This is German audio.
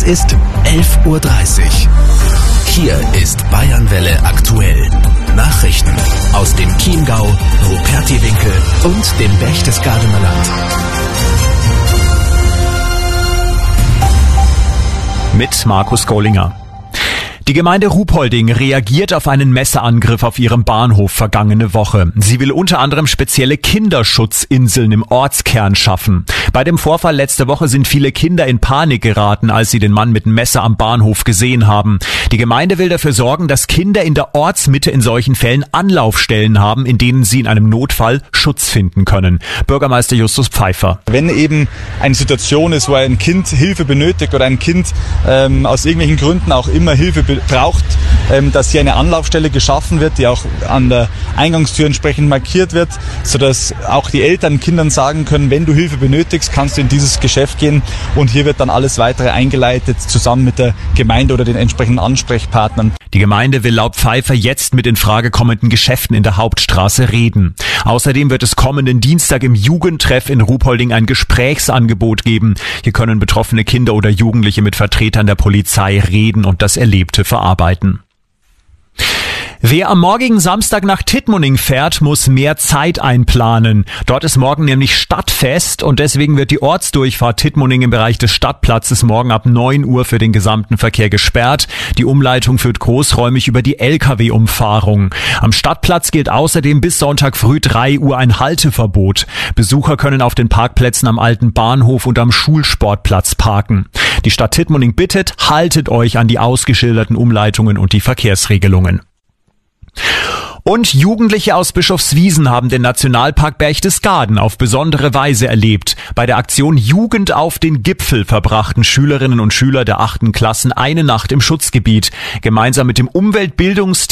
ist 11:30 Uhr. Hier ist Bayernwelle aktuell. Nachrichten aus dem Chiemgau, Rupertiwinkel und dem Berchtesgadener Land. Mit Markus Gollinger. Die Gemeinde Ruhpolding reagiert auf einen Messerangriff auf ihrem Bahnhof vergangene Woche. Sie will unter anderem spezielle Kinderschutzinseln im Ortskern schaffen. Bei dem Vorfall letzte Woche sind viele Kinder in Panik geraten, als sie den Mann mit dem Messer am Bahnhof gesehen haben. Die Gemeinde will dafür sorgen, dass Kinder in der Ortsmitte in solchen Fällen Anlaufstellen haben, in denen sie in einem Notfall Schutz finden können. Bürgermeister Justus Pfeiffer. Wenn eben eine Situation ist, wo ein Kind Hilfe benötigt oder ein Kind aus irgendwelchen Gründen auch immer Hilfe braucht, dass hier eine Anlaufstelle geschaffen wird, die auch an der Eingangstür entsprechend markiert wird, sodass auch die Eltern Kindern sagen können, wenn du Hilfe benötigst, kannst du in dieses Geschäft gehen, und hier wird dann alles weitere eingeleitet, zusammen mit der Gemeinde oder den entsprechenden Ansprechpartnern. Die Gemeinde will laut Pfeiffer jetzt mit in Frage kommenden Geschäften in der Hauptstraße reden. Außerdem wird es kommenden Dienstag im Jugendtreff in Ruhpolding ein Gesprächsangebot geben. Hier können betroffene Kinder oder Jugendliche mit Vertretern der Polizei reden und das Erlebte verarbeiten. Wer am morgigen Samstag nach Tittmoning fährt, muss mehr Zeit einplanen. Dort ist morgen nämlich Stadtfest und deswegen wird die Ortsdurchfahrt Tittmoning im Bereich des Stadtplatzes morgen ab 9 Uhr für den gesamten Verkehr gesperrt. Die Umleitung führt großräumig über die Lkw-Umfahrung. Am Stadtplatz gilt außerdem bis Sonntag früh 3 Uhr ein Halteverbot. Besucher können auf den Parkplätzen am alten Bahnhof und am Schulsportplatz parken. Die Stadt Tittmoning bittet, haltet euch an die ausgeschilderten Umleitungen und die Verkehrsregelungen. Und Jugendliche aus Bischofswiesen haben den Nationalpark Berchtesgaden auf besondere Weise erlebt. Bei der Aktion Jugend auf den Gipfel verbrachten Schülerinnen und Schüler der 8. Klassen eine Nacht im Schutzgebiet. Gemeinsam mit dem Umweltbildungsteam